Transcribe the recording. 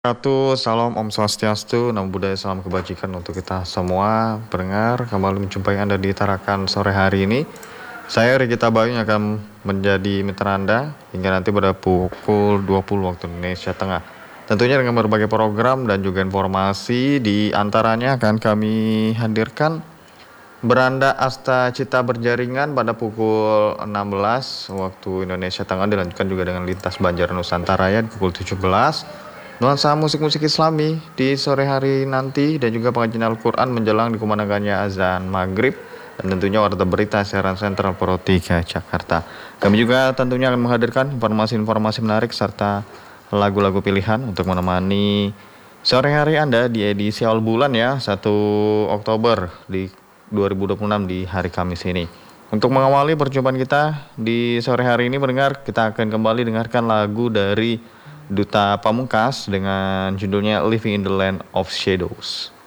Salam Om Swastiastu, Namo Buddhaya, salam kebajikan untuk kita semua pendengar. Kembali menjumpai Anda di Tarakan sore hari ini. Saya Riki Tabayun akan menjadi mitra Anda hingga nanti pada pukul 20 waktu Indonesia Tengah. Tentunya dengan berbagai program dan juga informasi, di antaranya akan kami hadirkan Beranda Asta Cita Berjaringan pada pukul 16 waktu Indonesia Tengah, dilanjutkan juga dengan Lintas Banjar Nusantara ya di pukul 17. Nuansa musik-musik Islami di sore hari nanti, dan juga pengajian Al-Quran menjelang dikumandangkannya azan maghrib, dan tentunya warta berita siaran sentral Pro 3 Jakarta. Kami juga tentunya akan menghadirkan informasi-informasi menarik serta lagu-lagu pilihan untuk menemani sore hari Anda di edisi awal bulan ya, 1 Oktober di 2026 di hari Kamis ini. Untuk mengawali perjumpaan kita di sore hari ini mendengar, kita akan kembali dengarkan lagu dari Duta Pamungkas dengan judulnya Living in the Land of Shadows.